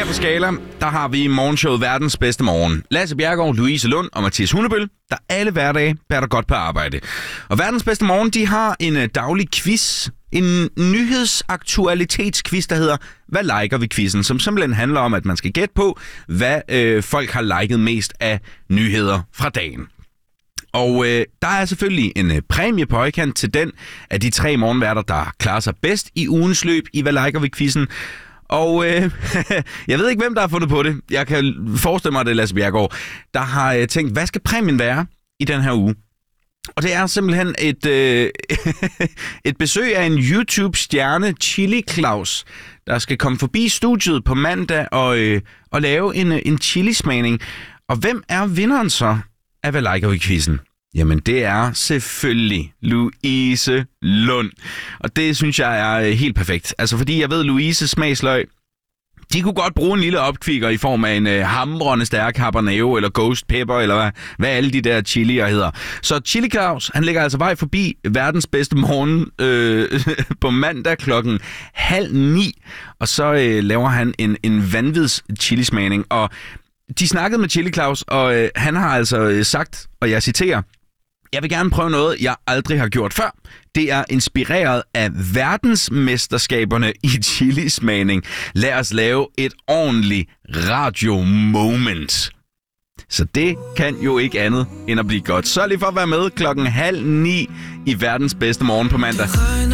Her på Skala, der har vi morgenshowet Verdens Bedste Morgen. Lasse Bjerregaard, Louise Lund og Mathias Hundebøl, der alle hverdage bærer der godt på arbejde. Og Verdens Bedste Morgen, de har en daglig quiz. En nyhedsaktualitetsquiz, der hedder Hvad liker vi quizzen? Som simpelthen handler om, at man skal gætte på, hvad folk har liket mest af nyheder fra dagen. Og der er selvfølgelig en præmie på højkant til den af de 3 morgenværter, der klarer sig bedst i ugens løb i Hvad liker vi quizzen. Og jeg ved ikke, hvem der har fundet på det. Jeg kan forestille mig, at det er Lasse Bjerregaard, der har tænkt, hvad skal præmien være i den her uge? Og det er simpelthen et besøg af en YouTube-stjerne, Chili Claus, der skal komme forbi studiet på mandag og lave en chili-smagning. Og hvem er vinderen så af Hvad liker vi quizzen? Jamen, det er selvfølgelig Louise Lund. Og det synes jeg er helt perfekt. Altså, fordi jeg ved, Louises smagsløg, de kunne godt bruge en lille opkvikker i form af en hamrende stærk habanero eller ghost pepper, eller hvad alle de der chilier hedder. Så Chili Claus, han ligger altså vej forbi Verdens Bedste Morgen på mandag 8:30, og så laver han en vanvids chilismagning. Og de snakkede med Chili Claus, og han har altså sagt, og jeg citerer, jeg vil gerne prøve noget, jeg aldrig har gjort før. Det er inspireret af verdensmesterskaberne i chilismagning. Lad os lave et ordentligt radio-moment. Så det kan jo ikke andet end at blive godt. Sørg lige for at være med 8:30 i Verdens Bedste Morgen på mandag.